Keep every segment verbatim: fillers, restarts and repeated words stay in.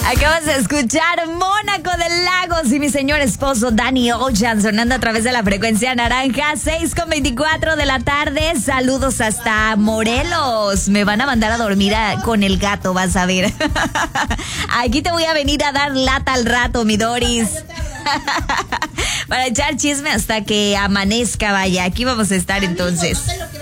Acabas de escuchar Mónaco de Lagos y mi señor esposo Danny Ocean sonando a través de la frecuencia naranja, seis con veinticuatro de la tarde. Saludos hasta Morelos. Me van a mandar a dormir a, con el gato, vas a ver. Aquí te voy a venir a dar lata al rato, mi Doris. Para echar chisme hasta que amanezca, vaya. Aquí vamos a estar entonces.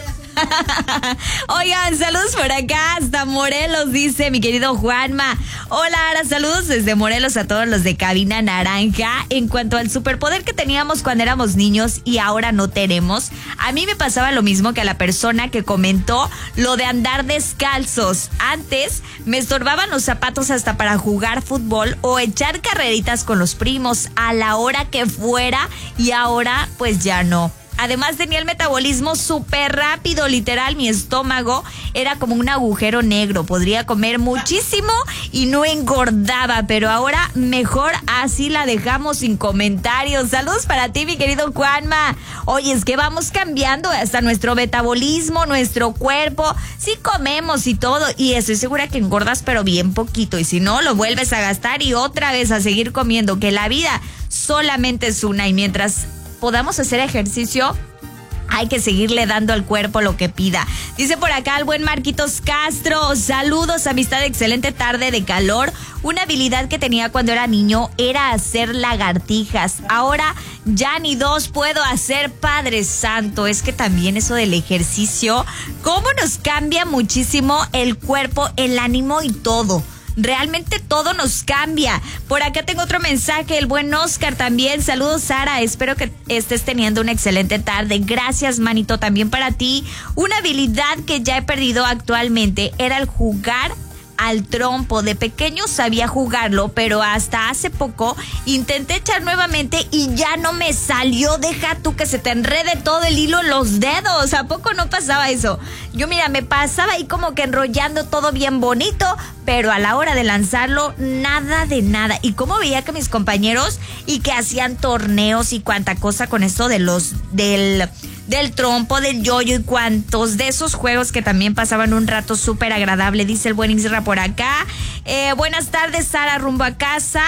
Oigan, saludos por acá hasta Morelos, dice mi querido Juanma. Hola, Ara, saludos desde Morelos a todos los de Cabina Naranja. En cuanto al superpoder que teníamos cuando éramos niños y ahora no tenemos, a mí me pasaba lo mismo que a la persona que comentó lo de andar descalzos. Antes me estorbaban los zapatos hasta para jugar fútbol o echar carreritas con los primos a la hora que fuera, y ahora pues ya no. Además tenía el metabolismo súper rápido, literal, mi estómago era como un agujero negro, podría comer muchísimo y no engordaba, pero ahora mejor así la dejamos sin comentarios. Saludos para ti, mi querido Juanma. Oye, es que vamos cambiando hasta nuestro metabolismo, nuestro cuerpo, sí comemos y todo, y estoy segura que engordas pero bien poquito, y si no, lo vuelves a gastar y otra vez a seguir comiendo, que la vida solamente es una, y mientras podamos hacer ejercicio, hay que seguirle dando al cuerpo lo que pida. Dice por acá el buen Marquitos Castro, saludos, amistad, excelente tarde de calor. Una habilidad que tenía cuando era niño era hacer lagartijas. Ahora ya ni dos puedo hacer, Padre Santo. Es que también eso del ejercicio, cómo nos cambia muchísimo el cuerpo, el ánimo y todo. Realmente todo nos cambia. Por acá tengo otro mensaje, el buen Oscar también. Saludos, Sara, espero que estés teniendo una excelente tarde. Gracias, manito, también para ti. Una habilidad que ya he perdido actualmente era el jugar al trompo. De pequeño sabía jugarlo, pero hasta hace poco intenté echar nuevamente y ya no me salió. Deja tú que se te enrede todo el hilo en los dedos. ¿A poco no pasaba eso? Yo, mira, me pasaba ahí como que enrollando todo bien bonito, pero a la hora de lanzarlo, nada de nada. Y cómo veía que mis compañeros y que hacían torneos y cuánta cosa con esto de los del del trompo, del yoyo y cuantos de esos juegos que también pasaban un rato súper agradable, dice el buen Isra por acá. Eh, buenas tardes, Sara, rumbo a casa.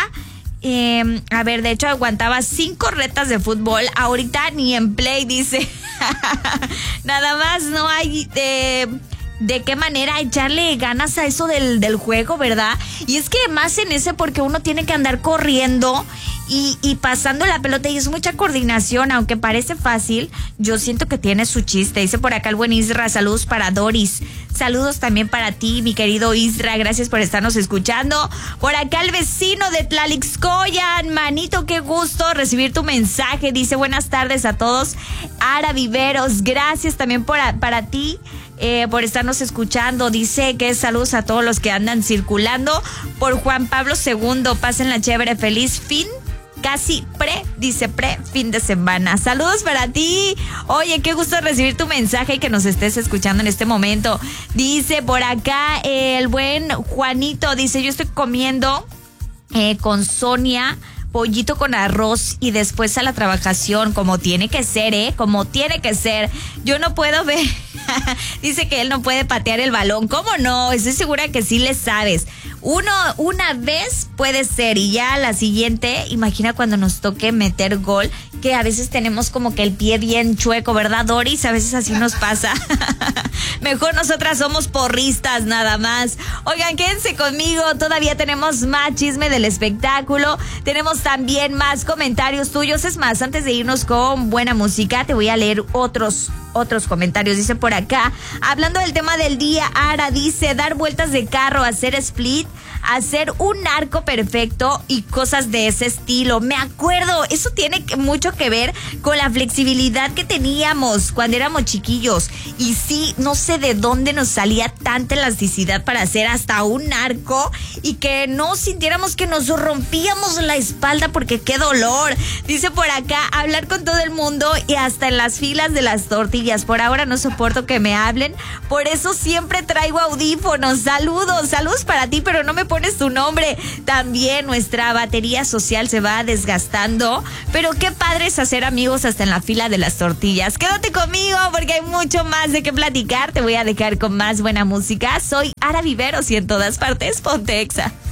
Eh, a ver, de hecho aguantaba cinco retas de fútbol, ahorita ni en play, dice. Nada más no hay de, de qué manera echarle ganas a eso del, del juego, ¿verdad? Y es que más en ese, porque uno tiene que andar corriendo Y, y pasando la pelota, y es mucha coordinación, aunque parece fácil, yo siento que tiene su chiste. Dice por acá el buen Isra, saludos para Doris, saludos también para ti, mi querido Isra, gracias por estarnos escuchando. Por acá el vecino de Tlalixcoyan, manito, qué gusto recibir tu mensaje, dice buenas tardes a todos. Ara Viveros, gracias también por, para ti. Eh, por estarnos escuchando, dice que saludos a todos los que andan circulando por Juan Pablo segundo, pásenla chévere, feliz fin, casi pre, dice pre, fin de semana. Saludos para ti. Oye, qué gusto recibir tu mensaje y que nos estés escuchando en este momento. Dice por acá eh, el buen Juanito, dice yo estoy comiendo eh, con Sonia pollito con arroz y después a la trabajación, como tiene que ser, ¿eh? Como tiene que ser. Yo no puedo ver. Dice que él no puede patear el balón. ¿Cómo no? Estoy segura que sí le sabes. Uno, una vez puede ser, y ya la siguiente, imagina cuando nos toque meter gol, que a veces tenemos como que el pie bien chueco, ¿verdad, Doris? A veces así nos pasa. Mejor nosotras somos porristas nada más. Oigan, quédense conmigo, todavía tenemos más chisme del espectáculo, tenemos también más comentarios tuyos. Es más, antes de irnos con buena música, te voy a leer otros otros comentarios. Dice por acá, hablando del tema del día, Ara dice, dar vueltas de carro, hacer split, hacer un arco perfecto y cosas de ese estilo. Me acuerdo, eso tiene mucho que ver con la flexibilidad que teníamos cuando éramos chiquillos. Y sí, no sé de dónde nos salía tanta elasticidad para hacer hasta un arco y que no sintiéramos que nos rompíamos la espalda, porque qué dolor. Dice por acá, hablar con todo el mundo y hasta en las filas de las tortillas. Por ahora no soporto que me hablen, por eso siempre traigo audífonos. Saludos, saludos para ti, pero no me pones tu nombre. También nuestra batería social se va desgastando, pero qué padre es hacer amigos hasta en la fila de las tortillas. Quédate conmigo porque hay mucho más de qué platicar. Te voy a dejar con más buena música. Soy Ara Viveros y en todas partes ponte Exa.